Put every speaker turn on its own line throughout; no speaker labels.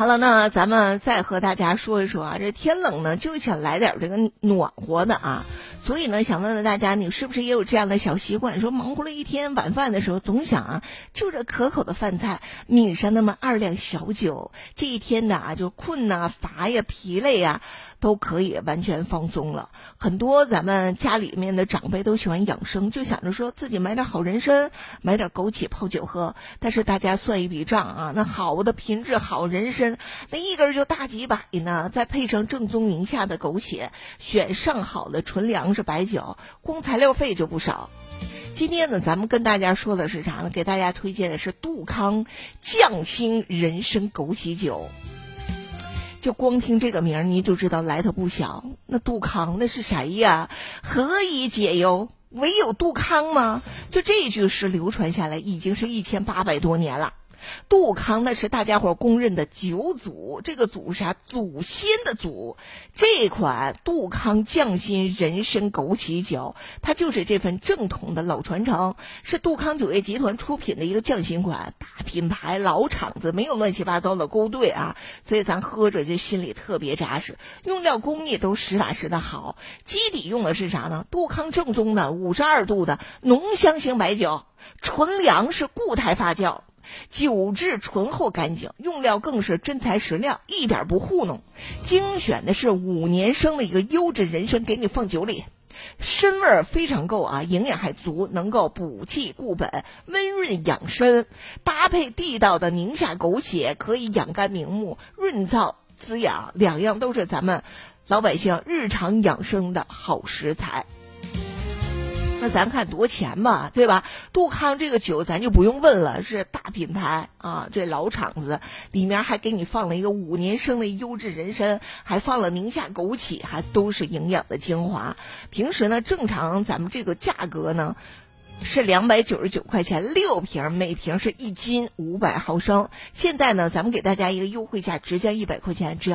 好了，那咱们再和大家说一说啊，这天冷呢，就想来点这个暖和的啊。所以呢，想问问大家，你是不是也有这样的小习惯？说忙活了一天，晚饭的时候总想啊，就着可口的饭菜，抿上那么2两小酒，这一天的啊，就困呐、乏呀、疲累呀，都可以完全放松了。很多咱们家里面的长辈都喜欢养生，就想着说自己买点好人参，买点枸杞泡酒喝。但是大家算一笔账啊，那好的品质好人参，那一根就大几百呢，再配上正宗宁夏的枸杞，选上好的纯粮食白酒，光材料费就不少。今天呢，咱们跟大家说的是啥呢？给大家推荐的是杜康匠心人参枸杞酒。就光听这个名儿，你就知道来头不小。那杜康那是谁呀？何以解忧？唯有杜康吗？就这句诗流传下来，已经是1800多年了。杜康那是大家伙公认的酒祖，这个祖是啥？祖先的祖。这款杜康匠心人参枸杞酒，它就是这份正统的老传承，是杜康酒业集团出品的一个匠心款，大品牌老厂子，没有乱七八糟的勾兑啊，所以咱喝着就心里特别扎实。用料工艺都实打实的好，基底用的是啥呢？杜康正宗的52度的浓香型白酒，纯粮食固态发酵，酒质醇厚干净，用料更是真材实料，一点不糊弄。精选的是5年生的一个优质人参给你放酒里，参味儿非常够啊，营养还足，能够补气固本，温润养生。搭配地道的宁夏枸杞，可以养肝明目，润燥滋养，两样都是咱们老百姓日常养生的好食材。那咱看多钱吧，对吧？杜康这个酒咱就不用问了，是大品牌啊，这老厂子，里面还给你放了一个5年生的优质人参，还放了宁夏枸杞，还都是营养的精华。平时呢，正常咱们这个价格呢是299块钱6瓶，每瓶是1斤500毫升。现在呢，咱们给大家一个优惠价，直降100块钱，只要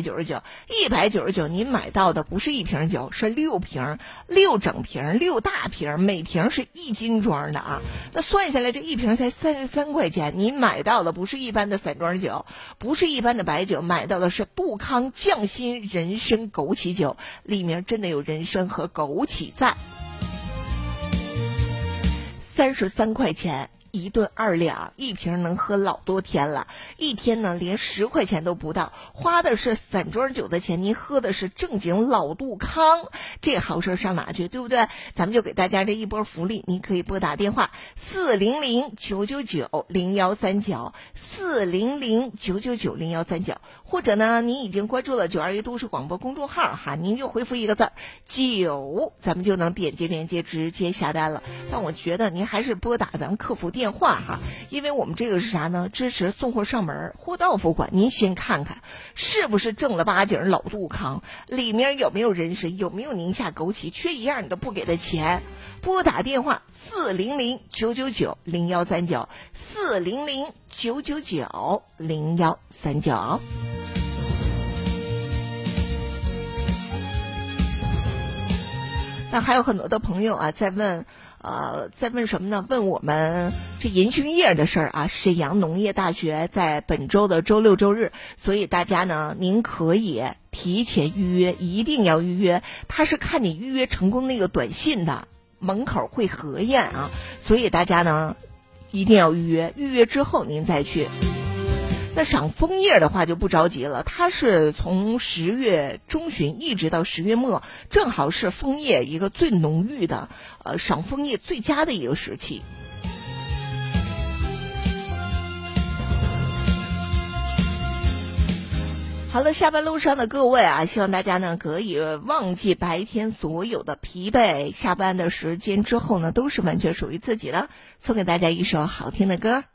199，199您买到的不是1瓶酒，是6瓶，6整瓶，6大瓶，每瓶是1斤装的啊。那算下来这一瓶才33块钱，您买到的不是一般的散装酒，不是一般的白酒，买到的是杜康匠心人参枸杞酒，里面真的有人参和枸杞在。33块钱1顿2两，一瓶能喝老多天了，一天呢连10块钱都不到，花的是散装酒的钱，您喝的是正经老杜康，这好事上哪去，对不对？咱们就给大家这一波福利，您可以拨打电话400-999-0139，400-999-0139，或者呢您已经关注了921都市广播公众号哈，您就回复一个字9，咱们就能点击链接直接下单了。但我觉得您还是拨打咱们客服电话哈，因为我们这个是啥呢？支持送货上门，货到付款。您先看看是不是正儿八经老杜康，里面有没有人参，有没有宁夏枸杞，缺一样你都不给他钱。拨打电话400-999-0139，400-999-0139。那还有很多的朋友啊在问什么呢？问我们这银杏叶的事儿啊。沈阳农业大学在本周的周6周日，所以大家呢，您可以提前预约，一定要预约。他是看你预约成功那个短信的，门口会核验啊，所以大家呢一定要预约，预约之后您再去。那赏枫叶的话就不着急了，它是从10月中旬一直到10月末，正好是枫叶一个最浓郁的赏枫叶最佳的一个时期。好了，下班路上的各位啊，希望大家呢可以忘记白天所有的疲惫，下班的时间之后呢都是完全属于自己的。送给大家一首好听的歌。